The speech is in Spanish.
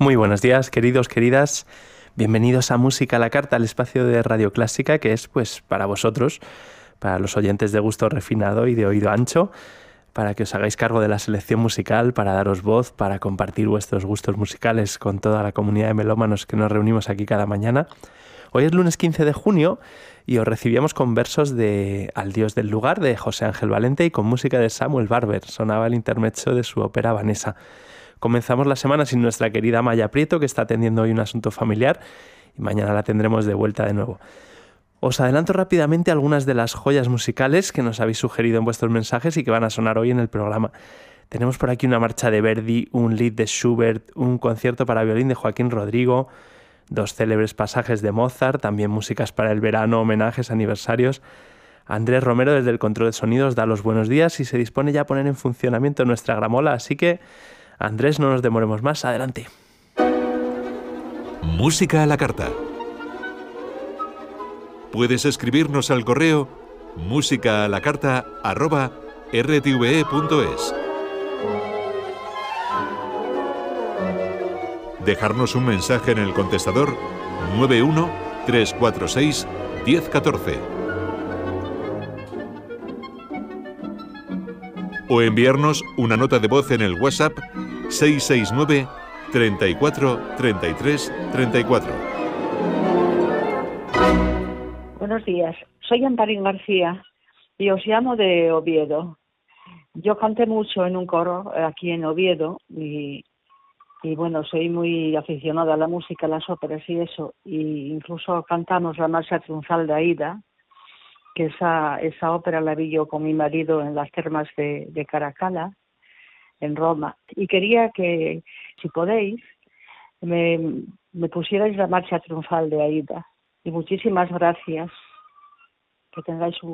Muy buenos días, queridos, queridas. Bienvenidos a Música a la Carta, el espacio de Radio Clásica que es, pues, para vosotros, para los oyentes de gusto refinado y de oído ancho, para que os hagáis cargo de la selección musical, para daros voz, para compartir vuestros gustos musicales con toda la comunidad de melómanos que nos reunimos aquí cada mañana. Hoy es lunes 15 de junio y os recibíamos con versos de Al Dios del lugar, de José Ángel Valente, y con música de Samuel Barber. Sonaba el intermezzo de su ópera Vanessa. Comenzamos la semana sin nuestra querida Maya Prieto, que está atendiendo hoy un asunto familiar, y mañana la tendremos de vuelta de nuevo. Os adelanto rápidamente algunas de las joyas musicales que nos habéis sugerido en vuestros mensajes y que van a sonar hoy en el programa. Tenemos por aquí una marcha de Verdi, un lied de Schubert, un concierto para violín de Joaquín Rodrigo, 2 célebres pasajes de Mozart, también músicas para el verano, homenajes, aniversarios. Andrés Romero, desde el control de sonidos, da los buenos días y se dispone ya a poner en funcionamiento nuestra gramola, así que, Andrés, no nos demoremos más, adelante. Música a la carta. Puedes escribirnos al correo musicaalacarta@rtve.es. Dejarnos un mensaje en el contestador 91 346 1014. O enviarnos una nota de voz en el WhatsApp 669 34 33 34. Buenos días, soy Amparín García y os llamo de Oviedo. Yo canté mucho en un coro aquí en Oviedo y bueno, soy muy aficionada a la música, a las óperas y eso, y incluso cantamos la marcha triunfal de Aida, que esa ópera la vi yo con mi marido en las termas de Caracalla, en Roma, y quería que, si podéis, me pusierais la marcha triunfal de Aida. Y muchísimas gracias. Que tengáis un